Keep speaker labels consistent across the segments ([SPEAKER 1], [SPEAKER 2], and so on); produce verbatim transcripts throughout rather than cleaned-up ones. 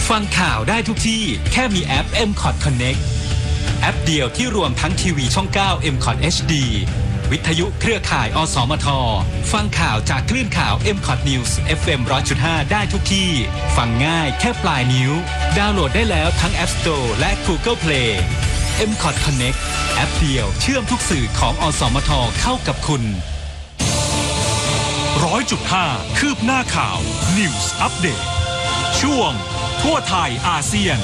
[SPEAKER 1] ฟังข่าวได้ทุกที่แค่มีแอป เอ็ม คอท Connect แอปเดียวที่รวมทั้งทีวีช่อง เก้า เอ็ม คอท เอช ดี วิทยุเครือข่าย อสมท ฟังข่าวจากคลื่นข่าว เอ็ม คอท News เอฟ เอ็ม หนึ่งร้อยจุดห้า ได้ทุกที่ฟังง่ายแค่ปลายนิ้วดาวน์โหลดได้แล้วทั้ง App Store และ Google Play เอ็ม คอท Connect แอปเดียวเชื่อมทุกสื่อของอสมทเข้ากับคุณ
[SPEAKER 2] ร้อยจุดห้าคืบหน้าข่าว News Update ช่วงทั่วไทยอาเซียน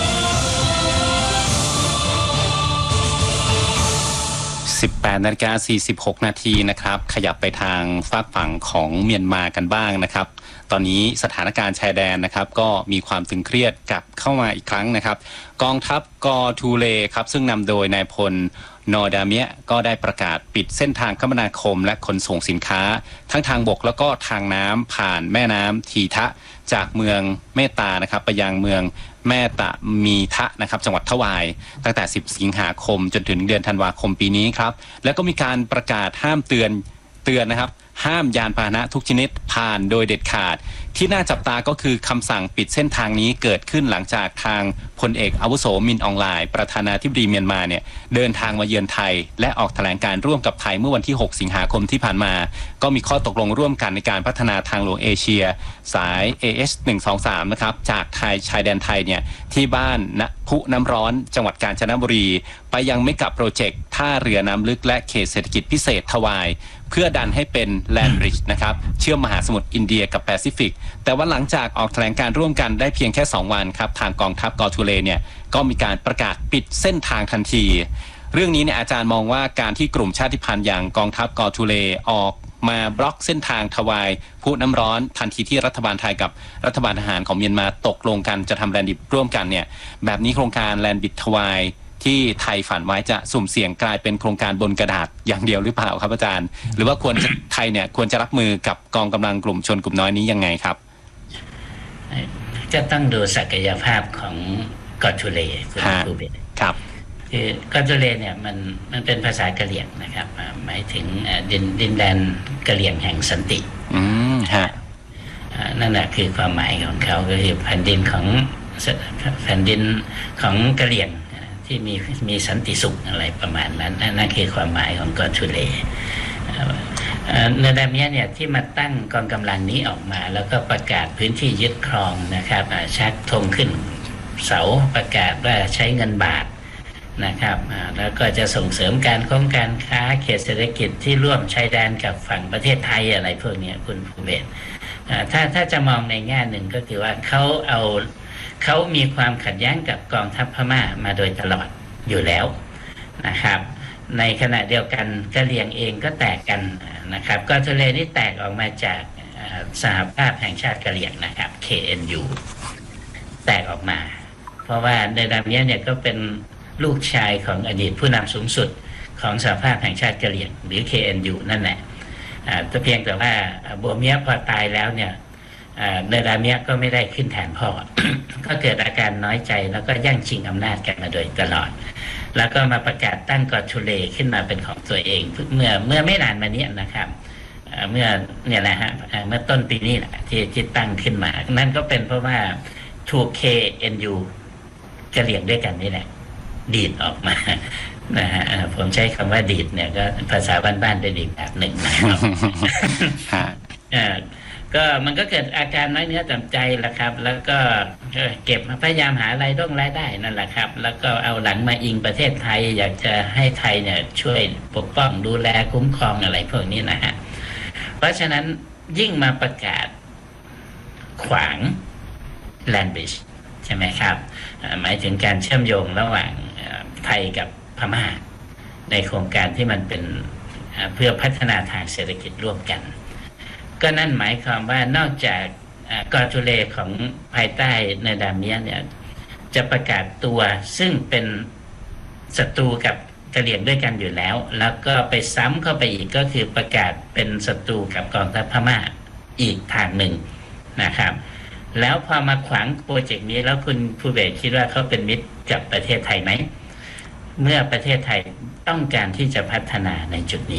[SPEAKER 3] สิบแปดนาฬิกาสี่สิบหกนาทีนะครับขยับไปทางฝากฝั่งของเมียนมากันบ้างนะครับตอนนี้สถานการณ์ชายแดนนะครับก็มีความตึงเครียดกลับเข้ามาอีกครั้งนะครับกองทัพกอทูเลครับซึ่งนำโดยนายพลนอดาเมียก็ได้ประกาศปิดเส้นทางคมนาคมและขนส่งสินค้าทั้งทางบกแล้วก็ทางน้ำผ่านแม่น้ำทีทะจากเมืองเมตตานะครับไปยังเมืองแม่ตะมีทะนะครับจังหวัดทวายตั้งแต่สิบสิงหาคมจนถึงเดือนธันวาคมปีนี้ครับแล้วก็มีการประกาศห้ามเตือนเตือนนะครับห้ามยานพาหนะทุกชนิดผ่านโดยเด็ดขาดที่น่าจับตาก็คือคำสั่งปิดเส้นทางนี้เกิดขึ้นหลังจากทางพลเอกอาวุโสมินอองไลน์ประธานาธิบดีเมียนมาเนี่ยเดินทางมาเยือนไทยและออกแถลงการร่วมกับไทยเมื่อวันที่หกสิงหาคมที่ผ่านมาก็มีข้อตกลงร่วมกันในการพัฒนาทางหลวงเอเชียสาย เอ เอส หนึ่ง สอง สาม นะครับจากไทยชายแดนไทยเนี่ยที่บ้านณพุน้ำร้อนจังหวัดกาญจนบุรีไปยังเมกะโปรเจกต์ท่าเรือน้ำลึกและเขตเศรษฐกิจพิเศษทวายเพื่อดันให้เป็นแลนด์บริดจ์นะครับเชื่อมมหาสมุทรอินเดียกับแปซิฟิกแต่ว่าหลังจากออกแถลงการร่วมกันได้เพียงแค่สองวันครับทางกองทัพกอทูเลเนี่ยก็มีการประกาศปิดเส้นทางทันทีเรื่องนี้เนี่ยอาจารย์มองว่าการที่กลุ่มชาติพันธุ์อย่างกองทัพกอทูเลออกมาบล็อกเส้นทางทวายพุน้ำร้อนทันทีที่รัฐบาลไทยกับรัฐบาลทหารของเมียนมาตกลงกันจะทำแลนด์บริดจ์ร่วมกันเนี่ยแบบนี้โครงการแลนด์บริดจ์ทวายที่ไทยฝันไว้จะสุ่มเสี่ยงกลายเป็นโครงการบนกระดาษอย่างเดียวหรือเปล่าครับอาจารย์หรือว่าควรไทยเนี่ยควรจะรับมือกับกองกำลังกลุ่มชนกลุ่มน้อยนี้ยังไงครับ
[SPEAKER 4] จะต้องดูศักยภาพของกอทูเลคุณภูเบศ
[SPEAKER 3] ครับ
[SPEAKER 4] คือกอทูเลเนี่ยมันมันเป็นภาษากะเหรี่ยงนะครับหมายถึงดินดินแดนกะเหรี่ยงแห่งสันติ
[SPEAKER 3] อืมฮะ
[SPEAKER 4] นั่นแหละคือความหมายของเขาก็คือแผ่นดินของแผ่นดินของกะเหรี่ยงที่มีมีสันติสุขอะไรประมาณนั้นนั่นคือความหมายของกอทูเลในแดนนี้เนี่ยที่มาตั้งกองกำลังนี้ออกมาแล้วก็ประกาศพื้นที่ยึดครองนะครับชักธงขึ้นเสาประกาศว่าใช้เงินบาทนะครับแล้วก็จะส่งเสริมการค้าการค้าเขตเศรษฐกิจที่ร่วมชายแดนกับฝั่งประเทศไทยอะไรพวกนี้คุณภูเบศถ้าถ้าจะมองในแง่หนึ่งก็คือว่าเขาเอาเขามีความขัดแย้งกับกองทัพพม่ามาโดยตลอดอยู่แล้วนะครับในขณะเดียวกันกะเหรี่ยงเองก็แตกกันนะครับกอทูเลนี่แตกออกมาจากสหภาพแห่งชาติกะเหรี่ยงนะครับ เค เอ็น ยู แตกออกมาเพราะว่าในดำนี้เนี่ยก็เป็นลูกชายของอดีตผู้นำสูงสุดของสหภาพแห่งชาติกะเหรี่ยงหรือ เค เอ็น ยู นั่นแหละแต่เพียงแต่ว่าบัวเมียพอตายแล้วเนี่ยเนดาเมียก็ไม่ได้ขึ้นแทนพ่อ ก็เกิดอาการน้อยใจแล้วก็แย่งชิงอำนาจกันมาโดยตลอดแล้วก็มาประกาศตั้งกอทูเลขึ้นมาเป็นของตัวเองเมื่อเมื่อไม่นานมานี้นะครับเมื่อเนี่ยแหละฮะเมื่อต้นปีนี้แหละที่ที่ตั้งขึ้นมานั่นก็เป็นเพราะว่าถูก เค เอ็น ยู กะเหรี่ยงด้วยกันนี่แหละดีดออกมานะฮะผมใช้คำว่าดีดเนี่ยก็ภาษาบ้านๆได้ดีแบบหนึ่งนะครับก็มันก็เกิดอาการน้อยเนื้อต่ำใจแหละครับแล้วก็เก็บพยายามหารายได้รายได้นั่นแหละครับแล้วก็เอาหลังมาอิงประเทศไทยอยากจะให้ไทยเนี่ยช่วยปกป้องดูแลคุ้มครองอะไรพวกนี้นะฮะเพราะฉะนั้นยิ่งมาประกาศขวางแลนด์บริดจ์ใช่ไหมครับหมายถึงการเชื่อมโยงระหว่างไทยกับพม่าในโครงการที่มันเป็นเพื่อพัฒนาทางเศรษฐกิจร่วมกันก็นั่นหมายความว่านอกจากกอทูเลของภายใต้ในดาเมียเนี่ยจะประกาศตัวซึ่งเป็นศัตรูกับกะเหรี่ยงด้วยกันอยู่แล้วแล้วก็ไปซ้ำเข้าไปอีกก็คือประกาศเป็นศัตรูกับกองทัพพม่าอีกทางหนึ่งนะครับแล้วพอมาขวางโปรเจกต์นี้แล้วคุณภูเบศคิดว่าเขาเป็นมิตรกับประเทศไทยไหมเมื่อประเทศไทยต้องการที่จะพัฒนาในจุดนี้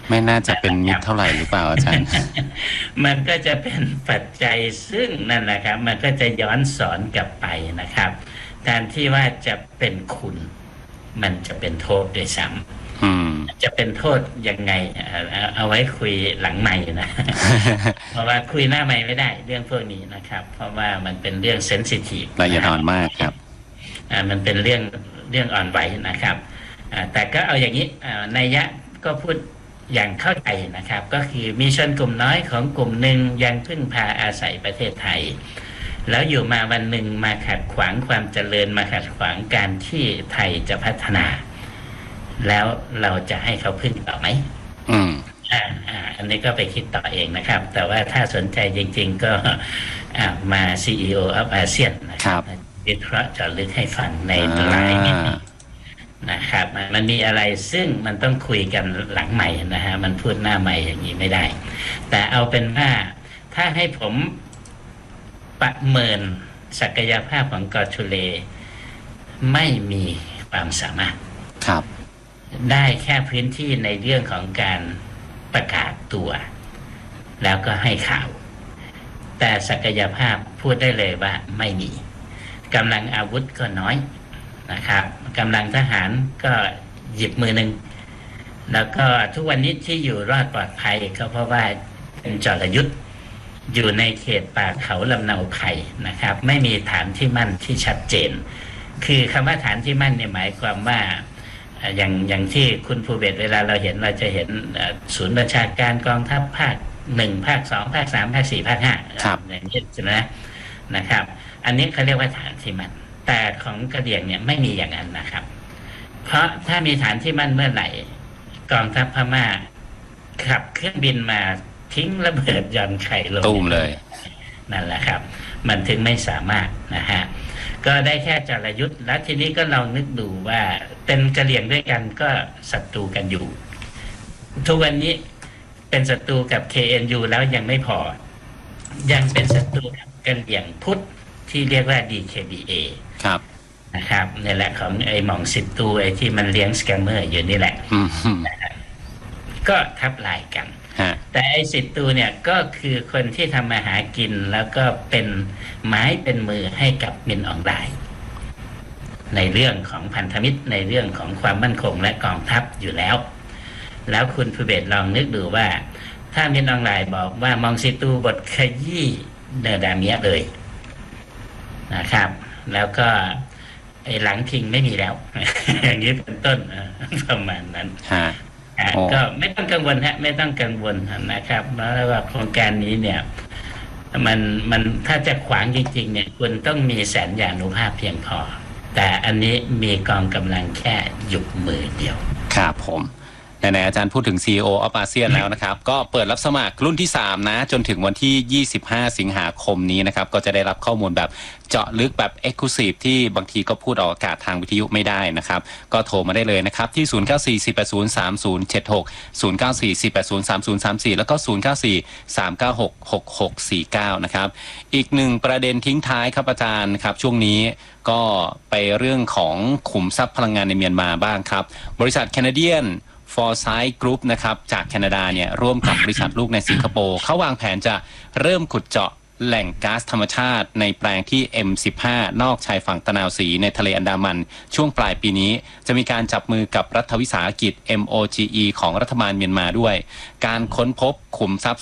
[SPEAKER 3] ไม่น่าจะเป็นมิตรเท่าไหร่หรือเปล่าอาจารย์
[SPEAKER 4] มันก็จะเป็นปัจจัยซึ่งนั่นแหละครับมันก็จะย้อนสอนกลับไปนะครับแทนที่ว่าจะเป็นคุณมันจะเป็นโทษด้วยซ้ำจะเป็นโทษยังไงเอาไว้คุยหลังใหม่นะ เพราะว่าคุยหน้าใหม่ไม่ได้เรื่องพวกนี้นะครับเพราะว่ามันเป็นเรื่องเซนซิทีฟ
[SPEAKER 3] ละเอียดอ่อนมากครับ
[SPEAKER 4] อ่ามันเป็นเรื่องเรื่องอ่อนไหวนะครับอ่าแต่ก็เอาอย่างนี้อ่านัยยะก็พูดอย่างเข้าใจนะครับก็คือมีชนกลุ่มน้อยของกลุ่มหนึ่งยังพึ่งพาอาศัยประเทศไทยแล้วอยู่มาวันหนึ่งมาขัดขวางความเจริญมาขัดขวางการที่ไทยจะพัฒนาแล้วเราจะให้เขาพึ่งต่อไหม
[SPEAKER 3] อืม
[SPEAKER 4] อ่าอ่าอันนี้ก็ไปคิดต่อเองนะครับแต่ว่าถ้าสนใจจริงๆก็อ่ามา ซี อี โอ of อาเซียนนะครับวิเคราะห์เจาะลึกให้ฟังในรายนี้นะครับมันมีอะไรซึ่งมันต้องคุยกันหลังใหม่นะฮะมันพูดหน้าใหม่อย่างนี้ไม่ได้แต่เอาเป็นว่าถ้าให้ผมประเมินศักยภาพของกอชุเลไม่มีความสามารถ
[SPEAKER 3] ครับ
[SPEAKER 4] ได้แค่พื้นที่ในเรื่องของการประกาศตัวแล้วก็ให้ข่าวแต่ศักยภาพพูดได้เลยว่าไม่มีกำลังอาวุธก็น้อยนะครับกำลังทหารก็หยิบมือหนึ่งแล้วก็ทุกวันนี้ที่อยู่รอดปลอดภัยก็เพราะว่าเป็นจรยุทธ์อยู่ในเขตป่าเขาลำเนาไผ่นะครับไม่มีฐานที่มั่นที่ชัดเจนคือคำว่าฐานที่มั่นเนี่ยหมายความว่าอย่างอย่างที่คุณภูเบศเวลาเราเห็นเราจะเห็นศูนย์บัญชาการกองทัพภาคหนึ่งภาคสองภาคสามภาคสี่ภาคห้าอย่างนี้ใช่ไหมนะครับอันนี้เขาเรียกว่าฐานที่มั่นแต่ของกระเหรี่ยงเนี่ยไม่มีอย่างนั้นนะครับเพราะถ้ามีฐานที่มั่นเมื่อไหร่กองทัพพม่าขับเครื่องบินมาทิ้งระเบิดย่อนไข่ลง
[SPEAKER 3] ตูมเลย
[SPEAKER 4] นั่นแหละครับมันถึงไม่สามารถนะฮะก็ได้แค่จรยุทธ์แล้วทีนี้ก็ลองนึกดูว่าเป็นกระเหรี่ยงด้วยกันก็ศัตรูกันอยู่ทุกวันนี้เป็นศัตรูกับ เค เอ็น ยู แล้วยังไม่พอยังเป็นศัตรูกับกระเหรี่ยงพุทธที่เรียกว่า ดี เค บี เอ
[SPEAKER 3] ครับ
[SPEAKER 4] นะครับนี่แหละของไอ้หม่องสิบตูไอ้ที่มันเลี้ยงสแกมเมอร์อยู่นี่แหละก็ทับลายกันแต่ไอ้สิบตูเนี่ยก็คือคนที่ทำมาหากินแล้วก็เป็นไม้เป็นมือให้กับมินออนไลน์ในเรื่องของพันธมิตรในเรื่องของความมั่นคงและกองทัพอยู่แล้วแล้วคุณภูเบศลองนึกดูว่าถ้ามินออนไลน์บอกว่ามองสิบตูบทขยี้เนอดาเมียเลยนะครับแล้วก็ไอ้หลังทิ้งไม่มีแล้วอย่างนี้เป็นต้นประมาณนั้นก็ไม่ต้องกังวลฮะไม่ต้องกังวลนะครับแล้วว่าโครงการนี้เนี่ยมันมันถ้าจะขวางจริงๆเนี่ยคุณต้องมีแสนยานุภาพเพียงพอแต่อันนี้มีกองกำลังแค่หยุดมือเดียว
[SPEAKER 3] ครับผมไหนๆอาจารย์พูดถึง ซี อี โอ of อาเซียนแล้วนะครับก็เปิดรับสมัครรุ่นที่สามนะจนถึงวันที่ยี่สิบห้าสิงหาคมนี้นะครับก็จะได้รับข้อมูลแบบเจาะลึกแบบ Exclusive ที่บางทีก็พูดออกอากาศทางวิทยุไม่ได้นะครับก็โทรมาได้เลยนะครับที่ศูนย์ เก้า สี่ สี่ แปด ศูนย์ สาม ศูนย์ เจ็ด หก ศูนย์ เก้า สี่ สี่ แปด ศูนย์ สาม ศูนย์ สาม สี่แล้วก็ศูนย์ เก้า สี่ สาม เก้า หก หก หก สี่ เก้านะครับอีกหนึ่งประเด็นทิ้งท้ายครับอาจารย์ครับช่วงนี้ก็ไปเรื่องของขุมทรัพย์พลังงานในเมียนมาบ้างครับบริษัท Canadian Foresight Group นะครับจากแคนาดาเนี่ยร่วมกับบริษัทลูกในสิงคโปร์เขาวางแผนจะเริ่มขุดเจาะแหล่งก๊าซธรรมชาติในแปลงที่ เอ็ม สิบห้า นอกชายฝั่งตะนาวศรีในทะเลอันดามันช่วงปลายปีนี้จะมีการจับมือกับรัฐวิสาหกิจ เอ็ม โอ จี อี ของรัฐบาลเมียนมาด้วยการค้นพบขุมทรัพย์